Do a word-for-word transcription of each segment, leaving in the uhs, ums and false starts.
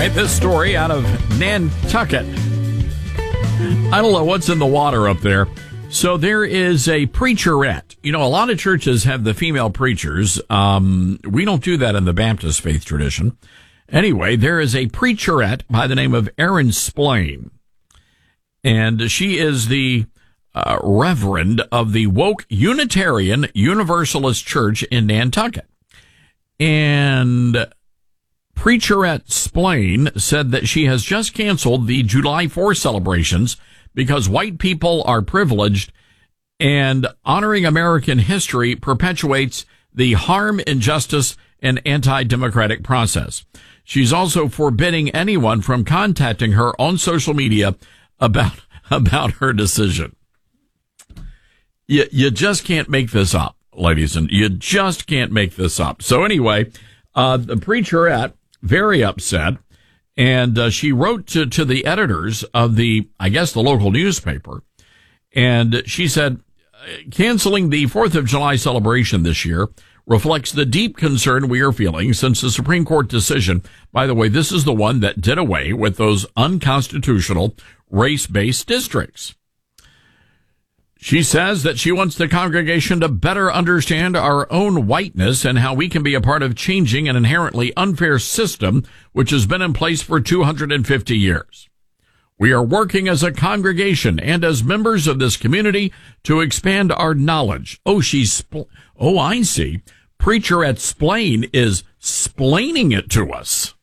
right, this story out of Nantucket. I don't know what's in the water up there. So there is a preacherette. You know, a lot of churches have the female preachers. Um, we don't do that in the Baptist faith tradition. Anyway, there is a preacherette by the name of Erin Splain. And she is the uh, reverend of the woke Unitarian Universalist Church in Nantucket. And preacherette Splain said that she has just canceled the July fourth celebrations because white people are privileged and honoring American history perpetuates the harm, injustice, and anti-democratic process. She's also forbidding anyone from contacting her on social media about about her decision. You, you just can't make this up, ladies, and you just can't make this up. So anyway, uh, the preacherette, very upset, and uh, she wrote to, to the editors of the, I guess, the local newspaper, and she said, canceling the fourth of July celebration this year reflects the deep concern we are feeling since the Supreme Court decision. By the way, this is the one that did away with those unconstitutional race-based districts. She says that she wants the congregation to better understand our own whiteness and how we can be a part of changing an inherently unfair system which has been in place for two hundred fifty years. We are working as a congregation and as members of this community to expand our knowledge. Oh, she's, spl- oh, I see. Preacherette Splain is splaining it to us.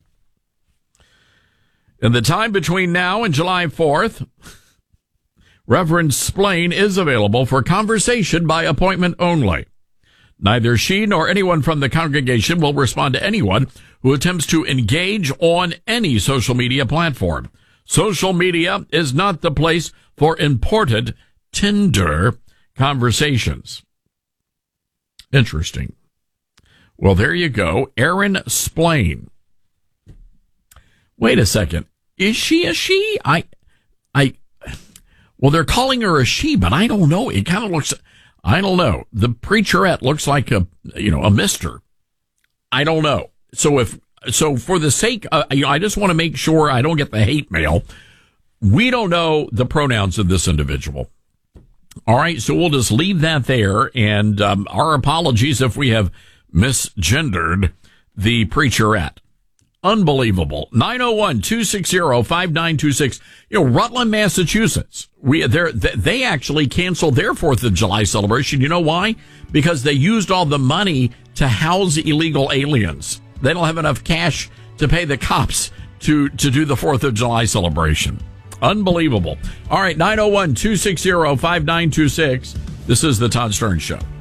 In the time between now and July fourth, Reverend Splain is available for conversation by appointment only. Neither she nor anyone from the congregation will respond to anyone who attempts to engage on any social media platform. Social media is not the place for important Tinder conversations. Interesting. Well, there you go. Erin Splain. Wait a second. Is she a she? I, I, well, they're calling her a she, but I don't know. It kind of looks, I don't know. The preacherette looks like a, you know, a mister. I don't know. So if, so for the sake, uh, you know, I just want to make sure I don't get the hate mail. We don't know the pronouns of this individual. All right. So we'll just leave that there. And, um, our apologies if we have misgendered the preacherette. Unbelievable. nine oh one, two six zero, five nine two six. You know, Rutland, Massachusetts. We, they're, they actually canceled their fourth of July celebration. You know why? Because they used all the money to house illegal aliens. They don't have enough cash to pay the cops to, to do the fourth of July celebration. Unbelievable. All right. nine oh one, two six zero, five nine two six. This is the Todd Stern Show.